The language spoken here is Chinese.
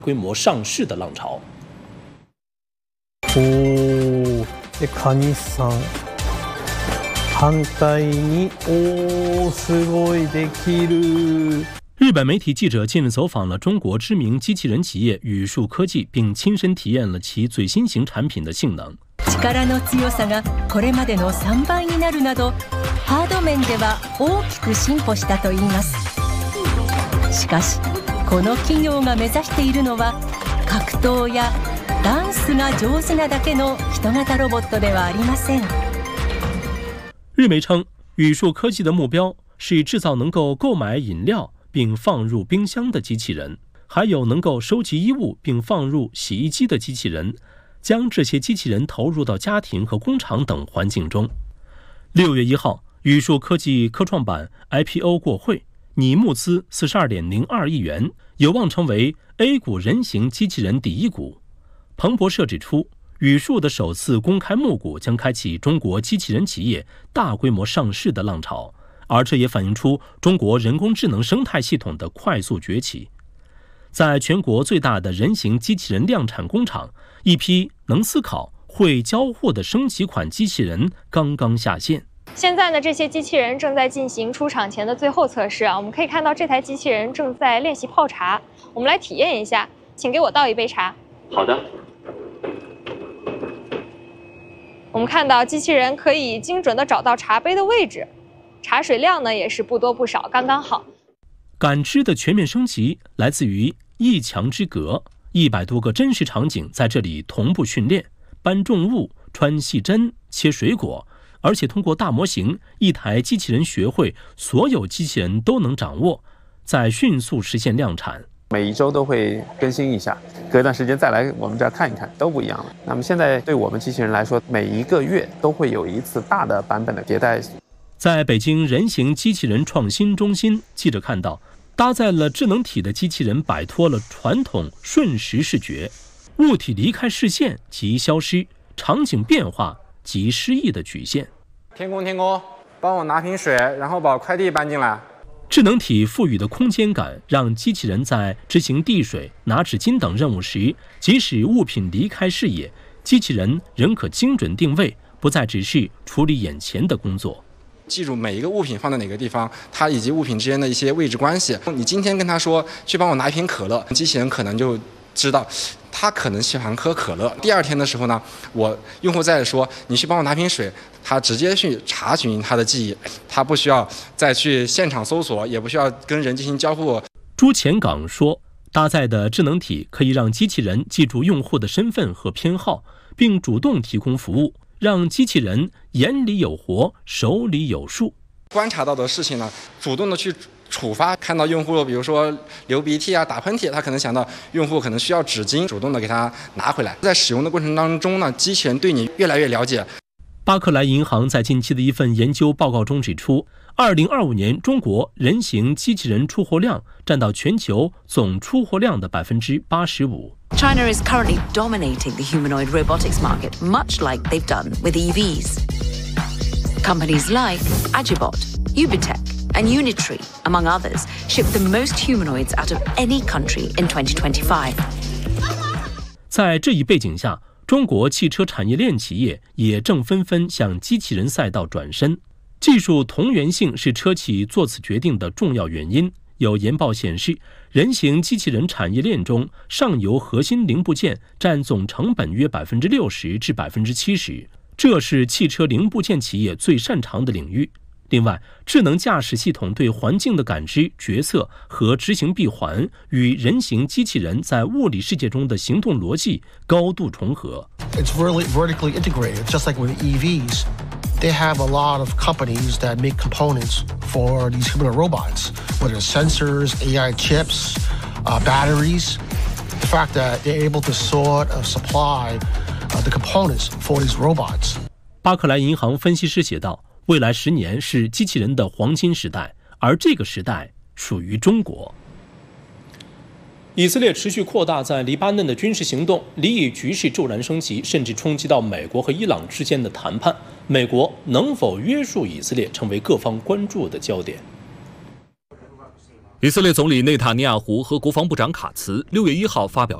规模上市的浪潮。 カニさん反対にすごいできる。 日本媒体记者近日走访了中国知名机器人企业宇树科技，并亲身体验了其最新型产品的性能。 力の強さがこれまでの3倍になるなど、ハード面では大きく進歩したといいます。しかし、この企業が目指しているのは格闘やダンスが上手なだけの人型ロボットではありません。 日媒称，宇树科技的目标是制造能够购买饮料并放入冰箱的机器人，还有能够收集衣物并放入洗衣机的机器人，将这些机器人投入到家庭和工厂等环境中。6月1号，宇树科技科创板 IPO 过会，拟募资42.02亿元，有望成为 A 股人形机器人第一股。彭博社指出，宇树的首次公开募股将开启中国机器人企业大规模上市的浪潮，而这也反映出中国人工智能生态系统的快速崛起。在全国最大的人形机器人量产工厂，一批能思考、会交互的升级款机器人刚刚下线。 现在呢，这些机器人正在进行出厂前的最后测试啊。我们可以看到，这台机器人正在练习泡茶。我们来体验一下，请给我倒一杯茶。 好的。 我们看到机器人可以精准地找到茶杯的位置，茶水量呢也是不多不少，刚刚好。 感知的全面升级来自于一墙之隔，100多个真实场景在这里同步训练，搬重物、穿细针、切水果，而且通过大模型，一台机器人学会所有机器人都能掌握，再迅速实现量产。 每一周都会更新一下，隔一段时间再来我们这儿看一看，都不一样了。那么现在对我们机器人来说，每一个月都会有一次大的版本的迭代。 在北京人形机器人创新中心，记者看到，搭载了智能体的机器人摆脱了传统瞬时视觉，物体离开视线即消失，场景变化即失忆的曲线。 天公，帮我拿瓶水，然后把快递搬进来。 智能体赋予的空间感，让机器人在执行递水、拿纸巾等任务时，即使物品离开视野，机器人仍可精准定位，不再只是处理眼前的工作。 记住每一个物品放在哪个地方，它以及物品之间的一些位置关系。你今天跟他说去帮我拿一瓶可乐，机器人可能就知道他可能喜欢喝可乐。第二天的时候呢，我用户再说你去帮我拿瓶水，他直接去查询他的记忆，他不需要再去现场搜索，也不需要跟人进行交互。 朱前岗说，搭载的智能体可以让机器人记住用户的身份和偏好，并主动提供服务，让机器人眼里有活，手里有数。 观察到的事情呢，主动的去触发，看到用户比如说流鼻涕啊、打喷嚏，他可能想到用户可能需要纸巾，主动的给他拿回来。在使用的过程当中呢，机器人对你越来越了解。 巴克莱银行在近期的一份研究报告中指出，2025年中国人形机器人出货量占到全球总出货量的85%。 China is currently dominating the humanoid robotics market, much like they've done with EVs. Companies like Agibot, Ubitech, and Unitree, among others, ship the most humanoids out of any country in 2025. 在这一背景下，中国汽车产业链企业也正纷纷向机器人赛道转身。技术同源性是车企做此决定的重要原因。有研报显示，人形机器人产业链中，上游核心零部件占总成本约60%至70%，这是汽车零部件企业最擅长的领域。另外，智能驾驶系统对环境的感知、决策和执行闭环，与人形机器人在物理世界中的行动逻辑高度重合。 It's really vertically integrated, just like with EVs. They have a lot of companies that make components for these humanoid robots, whether it's sensors, AI chips, batteries. The fact that they're able to sort of supply the components for these robots. 巴克莱银行分析师写道，未来10年是机器人的黄金时代，而这个时代属于中国。以色列持续扩大在黎巴嫩的军事行动，黎以局势骤然升级，甚至冲击到美国和伊朗之间的谈判。美国能否约束以色列，成为各方关注的焦点。 以色列总理内塔尼亚胡和国防部长卡茨6月1号发表